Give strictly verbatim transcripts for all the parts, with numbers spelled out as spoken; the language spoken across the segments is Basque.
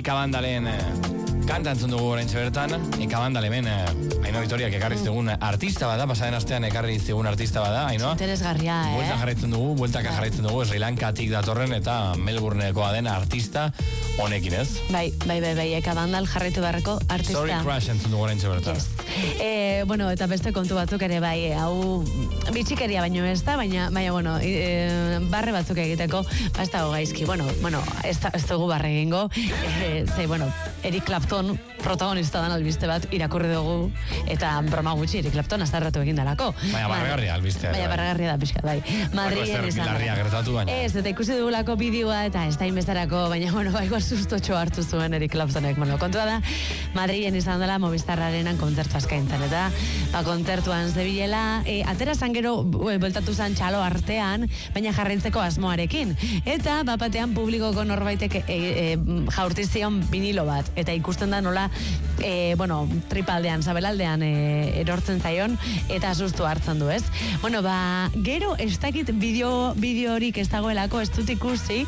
Eka Bandalen kanta entzun dugu oraintxe bertan. Eka Bandal hemen Ainhoa Vitoriak ekarri zigun artista bada, pasaden astean ekarri zigun artista bada, Ainhoa. Interesgarria, eh? Buelta jarraitzen dugu, bueltaka jarraitzen dugu, Sri Lankatik datorren eta Melbournekoa den artista honekin, ez? Bai, bai, bai, bai, Eka Bandal jarraitu beharreko artista. Sorry Crash entzun dugu oraintxe bertan. Yes. E, bueno, eta beste kontu batzuk ere bai, hau bitxikeria baino ez da, baina, baina, bueno, e, barre batzuk egiteko, ba, ez dago gaizki, bueno, bueno, ez, da, ez dugu barre egingo, e, ze, bueno, Eric Clapton protagonista dan albiste bat irakurri dugu, eta broma gutxi Eric Clapton azarratu egin dalako. Baina barregarria albistea. Baina barregarria da pixka, bai. Madrilen izan da. Gertatu baina. Ez, eta ikusi dugulako bideoa, eta ez da inbestarako, baina, bueno, baiko sustotxo hartu zuen Eric Claptonek. Bueno, kontua da, Madrilen izan dela Movistarrarenan kontzertu askaintzen, eta ba, kontzertuan zebilela, e, atera zan gero, bueltatu zan txalo artean, baina jarraitzeko asmoarekin. Eta, bapatean publikoko norbaitek e, e, jaurtizion vinilo bat, eta ikusten da nola, e, bueno, tripaldean, zabelaldean e, erortzen zaion, eta sustu hartzen du, ez? Bueno, ba, gero ez dakit bideo, bideo horik ez dagoelako, ez dut ikusi,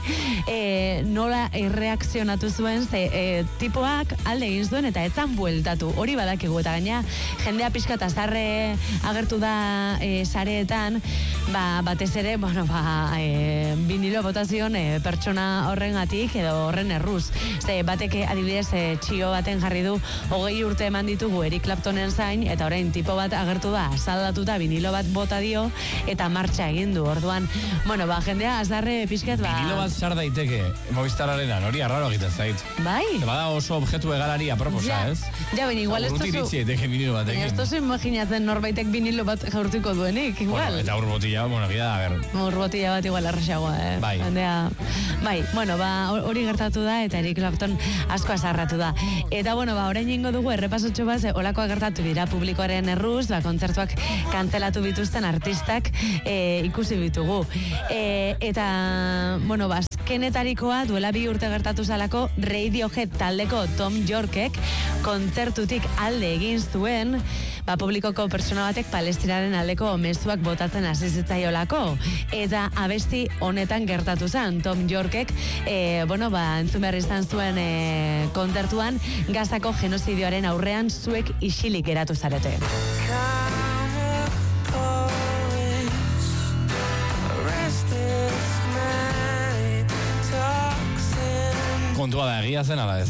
e, nola erreakzionatu zuen, ze e, tipoak alde egin zuen, eta etzan bueltatu, hori badakigu, eta gaina, jendea pixka eta zarre agertu da e, sareetan, ba, batez ere, bueno, ba, e, vinilo botazion e, pertsona horrengatik edo horren erruz. Ze, bateke adibidez e, txio baten jarri du, hogei urte eman ditugu Eric Claptonen zain, eta orain tipo bat agertu da, saldatuta vinilo bat bota dio, eta martxa egin du, orduan, bueno, ba, jendea azarre pixkat, ba... Vinilo bat sar daiteke, Movistarrarenan, hori arraro egiten zait. Bai? Bada oso objektu egalari aproposa, ja, ez? Ja, baina igual ez tozu... Urruti iritsi daiteke vinilo batekin. Ez tozu imaginatzen norbaitek vinilo bat jaurtuko duenik, igual. Bueno, eta urbotila, bueno, gira, a ver... Urbotila bat igual arrasagoa, eh? Bai. Bandea, bai, bueno, ba, hori gertatu da, eta Eric Clapton asko azarratu da. Eta, bueno, ba, orain ingo dugu errepasotxo bat, olakoa gertatu dira publikoaren erruz, ba, kontzertuak kantzelatu bituzten artistak e, ikusi bitugu. E, eta, bueno, ba, azkenetarikoa duela bi urte gertatu zalako Radiohead taldeko Tom Yorkek kontzertutik alde egin zuen, ba, publikoko pertsona batek Palestinaren aldeko mezuak botatzen hasi zitzaiolako, eta abesti honetan gertatu zen. Tom Yorkek, e, bueno, ba, entzun behar izan zuen e, kontzertuan, Gazako genozidioaren aurrean zuek isilik geratu zarete. Kontua da, egia zen ala ez.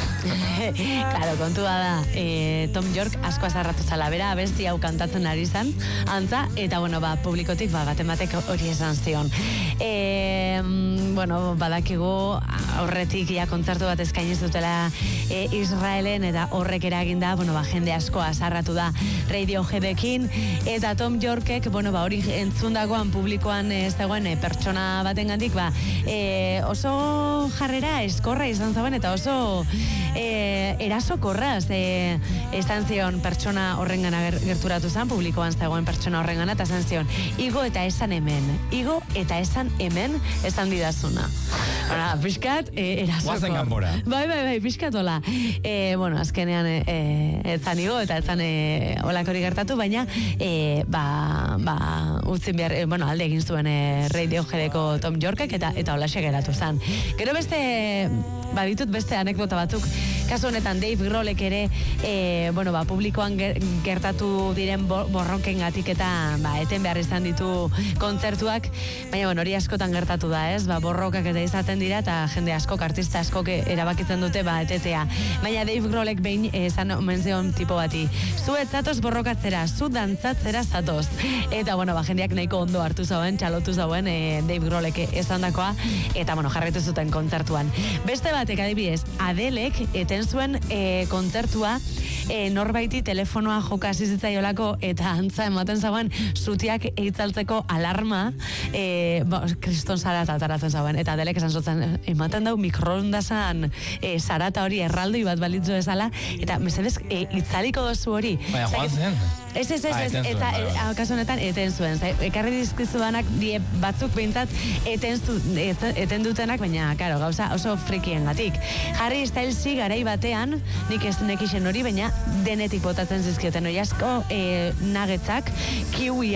Claro, kontua da, e, Tom York asko azarratu zala, bera abesti hau kantatzen ari zan, antza, eta bueno, ba, publikotik, ba, batematek hori esan zion. E, bueno, badakigu aurretik ja kontzertu bat eskainiz dutela e, Israelen, eta horrek eraginda, bueno, ba, jende asko azarratu da Radioheadekin, eta Tom Yorkek, bueno, ba, hori entzundakoan publikoan ez dagoen e, pertsona batengandik, ba, e, oso jarrera eskorra izan zauen, eta oso E, erasokorra, ze esan zion pertsona horrengana gerturatu zen, publikoan zegoen pertsona horrengana, eta esan zion, igo eta esan hemen, igo eta esan hemen, esan didazuna. Hora, pixkat, e, erasoko. Guazen kanpora. Bai, bai, bai, pixkat hola. E, bueno, azkenean e, ezan igo, eta ezan e, olakori gertatu, baina, e, ba, ba, utzin behar, e, bueno, alde egin zuen e, Radioheadeko Tom Yorkek, eta eta holaxe geratu zen. Gero beste, baditut beste anekdota batzuk, kasu honetan Dave Grohlek ere e, bueno, ba, publikoan gertatu diren borroken gatik eta ba, eten behar izan ditu kontzertuak, baina bueno, hori askotan gertatu da, ez? Ba, borrokak eta izaten dira, eta jende askok, artista askok erabakitzen dute, ba, etetea. Baina Dave Grohlek behin esan omen zion tipo bati, zu ez zatoz borrokatzera, zu dantzatzera zatoz. Eta bueno, ba, jendeak nahiko ondo hartu zauen, txalotu zauen e, Dave Grohlek esandakoa, eta bueno, jarraitu zuten kontzertuan. Beste batek adibidez, Adelek eten zuen e, kontzertua e, norbaiti telefonoa joka hasi zitzaiolako, eta antza ematen zauen zutiak eitzaltzeko alarma, e, ba, kriston zarata ataratzen zauen, eta Adelek esan zotzen, ematen dau mikroondazan e, zarata hori erraldoi bat balitzu ezala, eta mesedez, e, itzaliko dozu hori. Baina, joan zen. Ez, ez, ez, ez, eta akaso honetan eten zuen. Ekarri dizkizudanak die batzuk behintzat eten, zu, eten, eten dutenak, baina, karo, gauza oso frikien gatik. Harry Stylesi garai batean, nik ez nekixen hori, baina denetik botatzen zizkioten hori asko, e, nagetzak, kiwiak,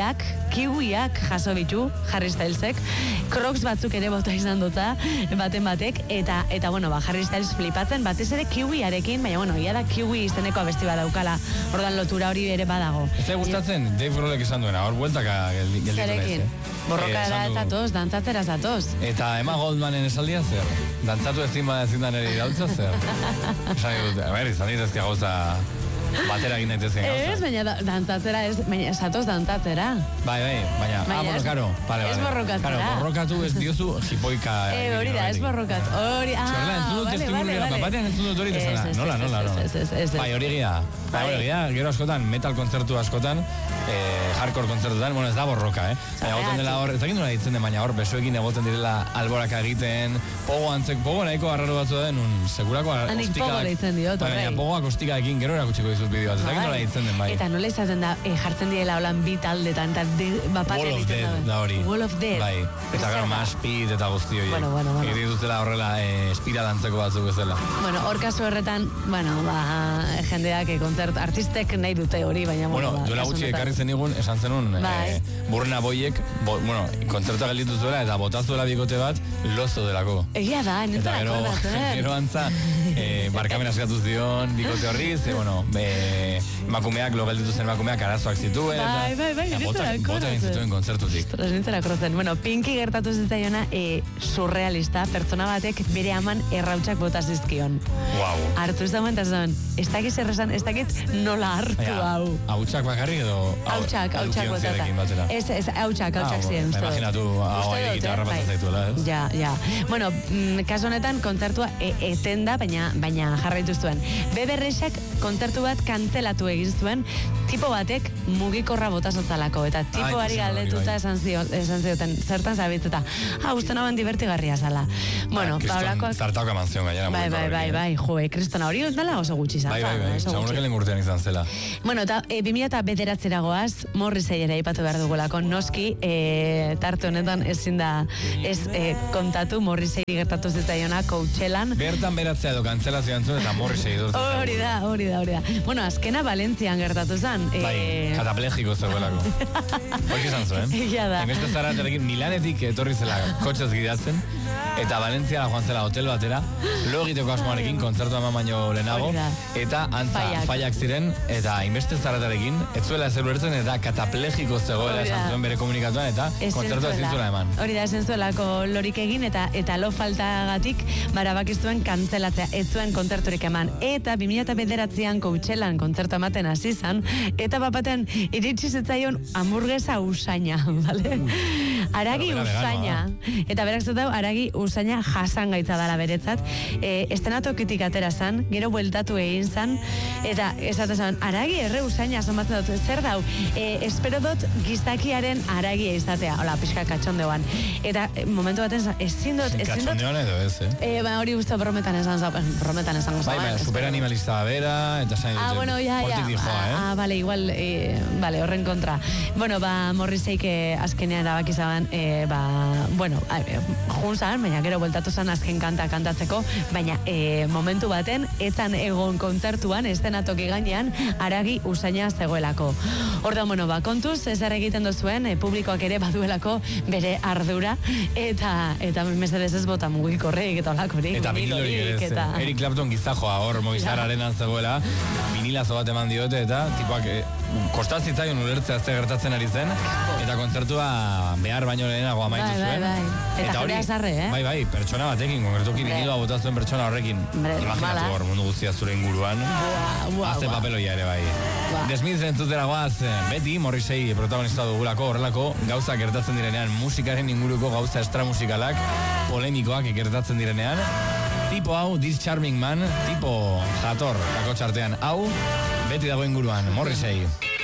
kiwiak jaso bitu, Harry Stylesek, Crocs batzuk ere bota izan dutza, baten batek, eta, eta bueno, ba, Harry Styles flipatzen, batez ere kiwiarekin, baina, bueno, ia da kiwi izeneko abesti bat daukala, ordan lotura hori ere badago. Ez da gustatzen, Dave Grohlek esan duena, hor bueltaka gelditu Zerekin, borrokara eh, zatoz, dantzatzera zatoz. Eta Emma Goldmanen esaldia zer? Dantzatu ezin bada ezin da nire irautza zer? Esan dut, a ber, izan ditezke gauza batera egin daitezken gauza. Ez, baina da, dantzatzera, ez, baina zatoz dantzatzera. Bai, bai, baina, ah, bueno, karo, pale, ez pale. borrokatzera. Karo, borrokatu ez diozu jipoika. Eh, hori da, ez borrokatu. Hori, ah, Txorla, entzun dut testimoniora, batean entzun dut hori desana. Nola, nola, nola. Bai, hori egia. Bai, hori egia, gero askotan, metal kontzertu askotan, hardcore kontzertutan, bueno, ez da borroka, eh? Baina, goten dela hor, ez dakit nola ditzen den, baina hor, besoekin egoten direla alboraka egiten, pogo antzek, pogo nahiko arraro batzu da den, un segurako Anik pogo deitzen diot, horrei. Baina, pogoak ostikaekin, gero erakutsiko dizut bideo bat, ez dakit nola ditzen den, bai. Eta nola izaten da, eh, jartzen direla holan bi taldetan, eta bapatean Wall of Death da hori. Wall of Death. Bai, eta gara maspit eta guzti horiek. Bueno, bueno, bueno. Egiten dutela horrela espira dantzeko batzuk ez dela. Bueno, hor kasu horretan, bueno, ba, jendeak kontzert, artistek nahi dute hori, baina, bueno, bueno, ba, duela gutxi ekarri zenigun, esan zenun, bai. eh, Burna Boyek, bo, bueno, kontzertua gelditu zuela eta botazuela bikote bat, lozo delako. Egia da, nintzen akordatzen. Gero antza, eh, barkamen askatu zion, bikote horri, ze, bueno, be, emakumeak, lo gelditu zen emakumeak arazoak zituen. Bai, bai, bai, nintzen akordatzen. Bota egin zituen kontzertutik. Ostras, nintzen akordatzen. Bueno, Pinky gertatu zitzaiona, e, surrealista, pertsona batek bere aman errautsak bota zizkion. Wow. Hartu ez da momenta zen, ez dakit zer esan, ez dakit nola hartu hau. Hautsak bakarri edo? Hautsak, hautsak botata. Ez, ez, hautsak, hautsak ziren, uste dut. Imaginatu, hau ari gitarra bat zaituela, ez? Ja, ja. Bueno, mm, kasu honetan, kontzertua e eten da, baina, baina jarraitu zuen. Beberrexak kontzertu bat kantzelatu egin zuen, tipo batek mugikorra botazotzalako, eta tipoari galdetuta esan zioten, zertan zabitzeta, ah, uste naban divertigarria zala. Bueno, Kriston zartauka manzion gainera bai, bai, bai, bai, joe, kristona hori dela oso gutxi zan. Bai, bai, bai, segurek lehen urtean izan zela. Bueno, eta e, bi mila bederatzera goaz, Morrissey ere ipatu behar dugulako, noski, e, tarte honetan ezin da, ez e, kontatu Morrissey gertatu zitzaiona Coachellan. Bertan beratzea edo kantzela zian zuen eta Morrissey idurtu. Hori da, hori da, hori da. Bueno, azkena Valentzian gertatu zen. Bai, e... kataplegiko zegoelako. Hori izan zuen. Egia da. Emezte zaraterekin Milanetik etorri zela kotxez gidatzen, eta Valentziara joan zela hotel batera, lo egiteko asmoarekin kontzertu ama baino lehenago, eta antza faiak ziren, eta inbeste zaratarekin, ez zuela ezer ulertzen, eta kataplegiko zegoela esan zuen bere komunikatuan, eta kontzertu ezin zuela eman. Hori da, ezen zuelako lorik egin, eta eta lo faltagatik barabakiztuen kantzelatzea, ez zuen kontzerturik eman. Eta bi mila bederatzean Coachellan kontzertu ematen hasi zan, eta bapatean iritsi zitzaion hamburguesa usaina, bale? Aragi usaina. Eta berak zutau, aragi usaina jasan gaitza dara beretzat. E, estenatokitik atera zan, gero bueltatu egin zan, eta esate zan, aragi erre usaina somatzen dut, zer dau, e, espero dut gizakiaren aragia izatea, hola, pixka katxondeoan. Eta e, momentu baten zan, ezin dut, ezin dut... Katxondeoan edo ez, eh? E, ba, hori uste brometan esan zau, brometan esan zau. Bai, bai, superanimalista bera, eta zain dut. Ah, bueno, ya, ya. eh? Ah, vale, igual, e, vale, horren kontra. Bueno, ba, Morrisseyk azkenean erabaki zaban, e, ba, bueno, jun zan, baina gero bueltatu zan azken kanta kantatzeko, baina e, momentu baten, etan egon kontzertuan, estenatoki gainean, aragi usaina zegoelako. Orda, bueno, ba, kontuz, ez egiten duzuen, e, publikoak ere baduelako bere ardura, eta, eta mesedez ez bota mugikorrik, eta olakorik, eta vinilorik, eta... Eric Clapton gizajoa, hor, Movistararen antzegoela, vinilazo bat eman diote, eta tipuak, e, kostazitzaion ulertzea ze gertatzen ari zen, eta kontzertua behar baino lehenago amaitu zuen. Bai, bai. Eta hori azarre, eh? Bai, bai, pertsona batekin, konkretuki viniloa botazuen pertsona horrekin. Imaginatu hor, mundu guztia zure inguruan. Azte papeloia ere, bai. Desmiz entzutera goaz, beti, Morrissey protagonista dugulako, horrelako, gauza gertatzen direnean, musikaren inguruko gauza extramusikalak, polemikoak gertatzen direnean. Tipo hau, This Charming Man, tipo jator, kako txartean hau, beti dago inguruan, Morrissey.